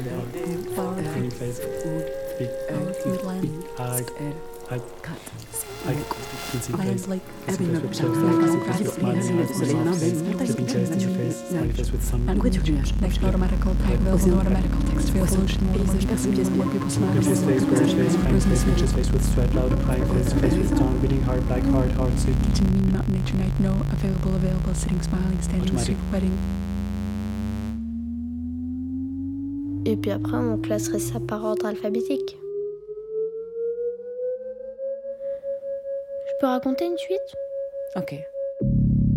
Funny face. Big eyed. Eyes like Smiley face with sun. Next automatical type automatical text field solution. More people smile. Face face with sweat out. Face with tongue beating hard, black heart soup. Kitchen mean mountain nature night. No available. Sitting, smiling, standing, soup, wedding. Et puis après, on classerait ça par ordre alphabétique. Je peux raconter une suite ? Ok.